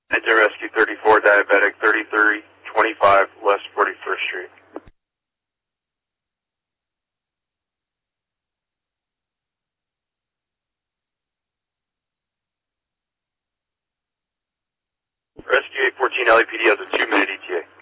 Enter Rescue 34, diabetic, 3325 West 41st Street. Rescue 814 LAPD has a 2-minute ETA.